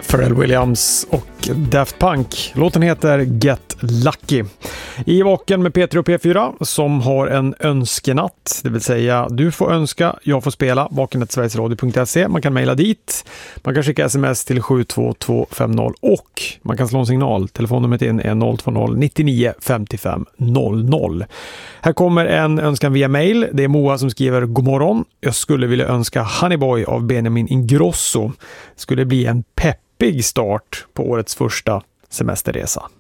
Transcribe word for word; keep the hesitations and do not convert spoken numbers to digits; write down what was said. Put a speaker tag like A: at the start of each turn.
A: Pharrell Williams och Daft Punk. Låten heter Get Lucky. I Vaken med P tre och P fyra som har en önskenatt, det vill säga du får önska, jag får spela, vaken snabel-a sverigesradio punkt se. Man kan mejla dit, man kan skicka sms till sju två två fem noll och man kan slå en signal. Telefonnumret in är noll två noll nio nio fem fem noll noll. Här kommer en önskan via mail. Det är Moa som skriver: God morgon, jag skulle vilja önska Honeyboy av Benjamin Ingrosso. Det skulle bli en peppig start på årets första semesterresa.